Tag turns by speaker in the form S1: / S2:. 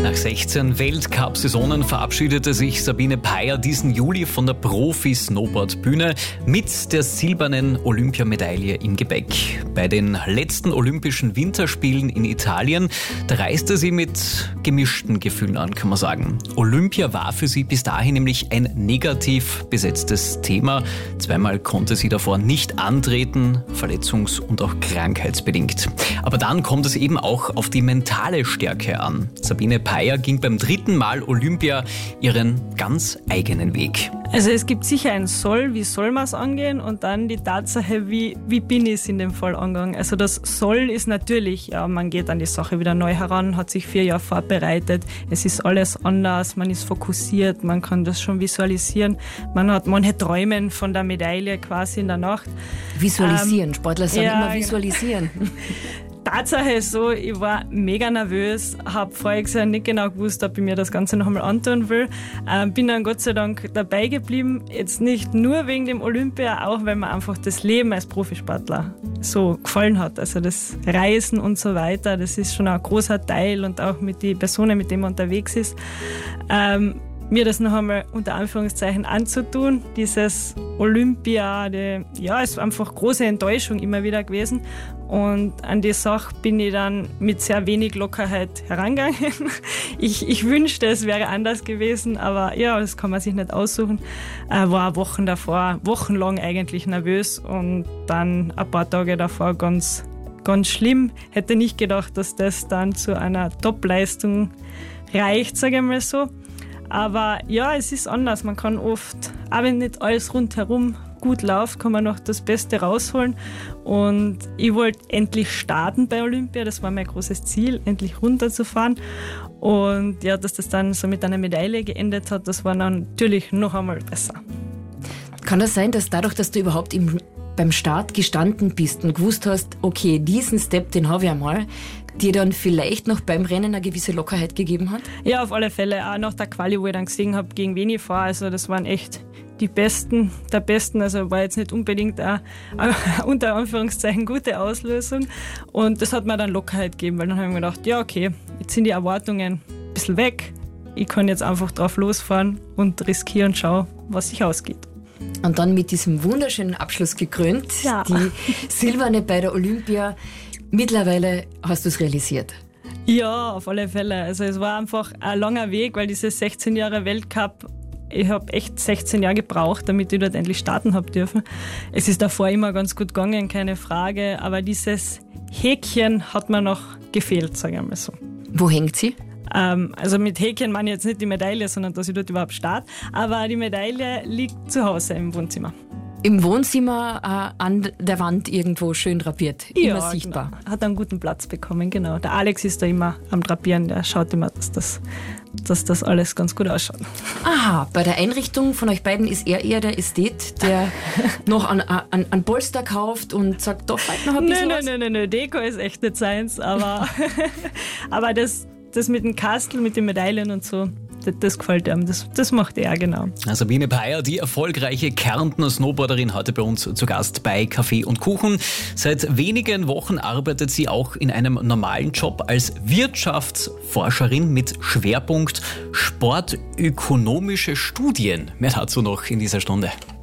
S1: Nach 16 Weltcup-Saisonen verabschiedete sich Sabine Peier diesen Juli von der Profi-Snowboard-Bühne mit der silbernen Olympiamedaille im Gepäck. Bei den letzten Olympischen Winterspielen in Italien, da reiste sie mit gemischten Gefühlen an, kann man sagen. Olympia war für sie bis dahin nämlich ein negativ besetztes Thema. Zweimal konnte sie davor nicht antreten, verletzungs- und auch krankheitsbedingt. Aber dann kommt es eben auch auf die mentale Stärke an. Sabine Peier ging beim 3. Mal Olympia ihren ganz eigenen Weg.
S2: Also es gibt sicher ein Soll, wie soll man es angehen, und dann die Tatsache, wie bin ich es in dem Fall angegangen. Also das Soll ist natürlich, ja, man geht an die Sache wieder neu heran, hat sich 4 Jahre vorbereitet, es ist alles anders, man ist fokussiert, man kann das schon visualisieren, man hat manche Träume von der Medaille quasi in der Nacht.
S3: Visualisieren, Sportler sagen
S2: ja,
S3: immer visualisieren.
S2: Tatsache ist so, ich war mega nervös, habe vorher gesagt nicht genau gewusst, ob ich mir das Ganze noch einmal antun will. Bin dann Gott sei Dank dabei geblieben, jetzt nicht nur wegen dem Olympia, auch weil mir einfach das Leben als Profisportler so gefallen hat. Also das Reisen und so weiter, das ist schon ein großer Teil, und auch mit den Personen, mit denen man unterwegs ist. Mir das noch einmal unter Anführungszeichen anzutun, dieses Olympia, ist einfach große Enttäuschung immer wieder gewesen. Und an die Sache bin ich dann mit sehr wenig Lockerheit herangegangen. Ich wünschte, es wäre anders gewesen, aber ja, das kann man sich nicht aussuchen. War Wochen davor, wochenlang eigentlich nervös, und dann ein paar Tage davor ganz, ganz schlimm. Hätte nicht gedacht, dass das dann zu einer Top-Leistung reicht, sage ich mal so. Aber ja, es ist anders. Man kann oft, auch wenn nicht alles rundherum gut läuft, kann man noch das Beste rausholen. Und ich wollte endlich starten bei Olympia. Das war mein großes Ziel, endlich runterzufahren. Und ja, dass das dann so mit einer Medaille geendet hat, das war dann natürlich noch einmal besser.
S3: Kann das sein, dass dadurch, dass du überhaupt beim Start gestanden bist und gewusst hast, okay, diesen Step, den habe ich einmal, dir dann vielleicht noch beim Rennen eine gewisse Lockerheit gegeben hat?
S2: Ja, auf alle Fälle. Auch nach der Quali, wo ich dann gesehen habe, gegen wen ich fahre. Also das waren echt die Besten der Besten. Also war jetzt nicht unbedingt eine unter Anführungszeichen gute Auslösung. Und das hat mir dann Lockerheit gegeben, weil dann habe ich mir gedacht, ja okay, jetzt sind die Erwartungen ein bisschen weg. Ich kann jetzt einfach drauf losfahren und riskieren und schauen, was sich ausgeht.
S3: Und dann mit diesem wunderschönen Abschluss gekrönt,
S2: ja.
S3: Die Silberne bei der Olympia. Mittlerweile hast du es realisiert.
S2: Ja, auf alle Fälle. Also es war einfach ein langer Weg, weil dieses 16 Jahre Weltcup, ich habe echt 16 Jahre gebraucht, damit ich dort endlich starten habe dürfen. Es ist davor immer ganz gut gegangen, keine Frage, aber dieses Häkchen hat mir noch gefehlt, sage ich mal so.
S3: Wo hängt sie?
S2: Also mit Häkchen meine ich jetzt nicht die Medaille, sondern dass ich dort überhaupt starte. Aber die Medaille liegt zu Hause im Wohnzimmer.
S3: Im Wohnzimmer an der Wand irgendwo schön drapiert, immer sichtbar.
S2: Genau. Hat einen guten Platz bekommen, genau. Der Alex ist da immer am Drapieren, der schaut immer, dass das alles ganz gut ausschaut.
S3: Aha, bei der Einrichtung von euch beiden ist er eher der Ästhet, der noch an Polster kauft und sagt, doch, vielleicht noch ein bisschen was?
S2: Nein, Deko ist echt nicht seins, aber das mit dem Kastel, mit den Medaillen und so, das gefällt ihm, das macht er, genau.
S1: Sabine Peier, die erfolgreiche Kärntner Snowboarderin, heute bei uns zu Gast bei Kaffee und Kuchen. Seit wenigen Wochen arbeitet sie auch in einem normalen Job als Wirtschaftsforscherin mit Schwerpunkt sportökonomische Studien. Mehr dazu noch in dieser Stunde.